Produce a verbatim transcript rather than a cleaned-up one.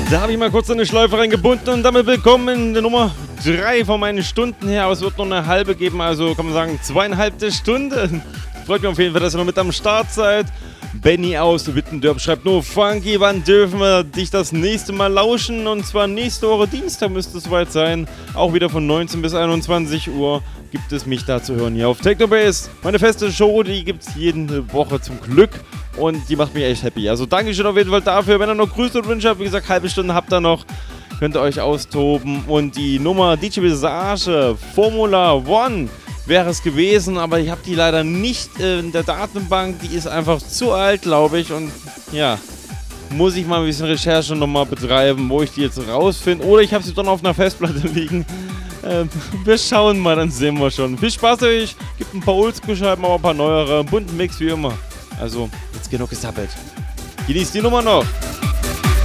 Da habe ich mal kurz eine Schleife reingebunden und damit willkommen in der Nummer drei von meinen Stunden her. Aber es wird noch eine halbe geben, also kann man sagen zweieinhalbte Stunde. Freut mich auf jeden Fall, dass ihr noch mit am Start seid. Benny aus Wittendorf schreibt nur: Funky, wann dürfen wir dich das nächste Mal lauschen? Und zwar nächste Woche Dienstag müsste es soweit sein. Auch wieder von neunzehn bis einundzwanzig Uhr gibt es mich da zu hören hier auf Technobase. Meine feste Show, die gibt es jede Woche zum Glück. Und die macht mich echt happy. Also Dankeschön auf jeden Fall dafür. Wenn ihr noch Grüße und Wünsche habt, wie gesagt, halbe Stunde habt ihr noch. Könnt ihr euch austoben. Und die Nummer D J Visage Formula One wäre es gewesen. Aber ich habe die leider nicht in der Datenbank. Die ist einfach zu alt, glaube ich. Und ja, muss ich mal ein bisschen Recherche nochmal betreiben, wo ich die jetzt rausfinde. Oder ich habe sie dann auf einer Festplatte liegen. Äh, wir schauen mal, dann sehen wir schon. Viel Spaß euch. Gibt ein paar Oldschool-Scheiben, aber ein paar neuere. Bunten Mix wie immer. Also, jetzt genug gesappelt. Genießt die Nummer noch.